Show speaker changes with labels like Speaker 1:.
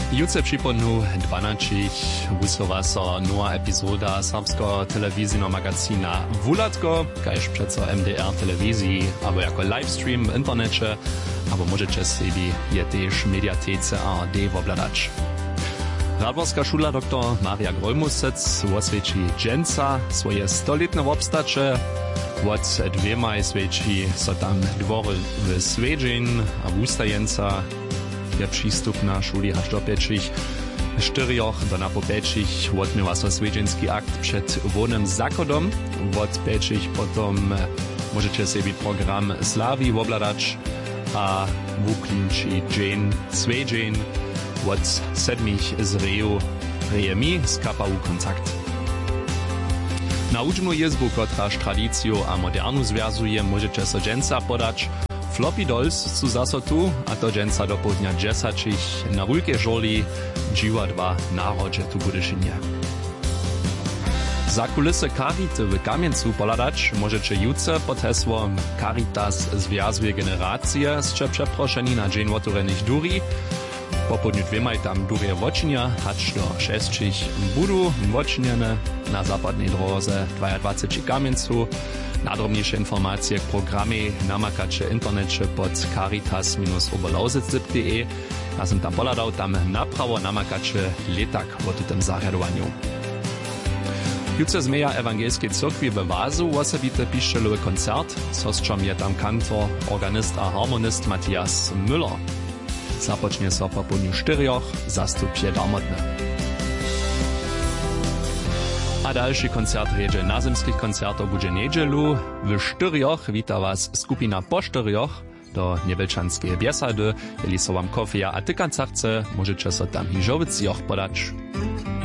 Speaker 1: Jutře připomnu 12. vyslowa so nowa epizoda serbskiego telewizyjnego magazina Wulatko, kajż przeco MDR telewizji, albo jako livestream w internecie, albo możecie sobie je też w mediatece ARD obladać. Radworska szula dr Maria Grolmusec osvědčí dženca svoje stoletne obstače, od dvěma svědčí so tam dvory v Svedžin a v Ustajenca, je přístup na šuli až do pečích, štyrioch do na popečích odmýva so svedžinský akt před vonem zakodom, od pečích potom můžete si být program Slaví obladač a vuklinčí džen Svedžin, od 7 z Reju Rejemi z KPU Kontakt. Na učbnu jezbu, kotraž tradiciju a modernu związuje, możecie so dženca podać. Floppy Dolls su zaso tu, a to dženca do południa 10 na wulkie żoli dziwa 2 narodzie tu Budyszynie. Za kulisy Carity w Kamieńcu poladać możecie jutro pod hesłom Caritas związuje generacje z przeproszeni na dzień otworenych duri. Po południu dwemaj tam durie wočinia, hacz do 6 budu wočiniane na zapadnej drodze 22 Kamieńcu. Nadrobniejsze informacje k programie namakacie internecie pod caritas-oberlausitz.de. Ja sam tam poladał, tam naprawo namakacie letak o tym zariadowaniu. Jutro z meja Ewangelskiej Cyrkwi we Wazu osobite piszczelowy koncert, sostrzom je tam kantor, organist a harmonist Matthias Müller. Zapocznie so po południu 4 zastup je darmotne. A dalszy koncert redzie na zimskich koncertów będzie niedzielu. W 4 wita was skupina po 4 do Niewelczanskiej Biesady. Jeli so wam kofeja a ty koncertce, możecie so tam hiżowic joch podać.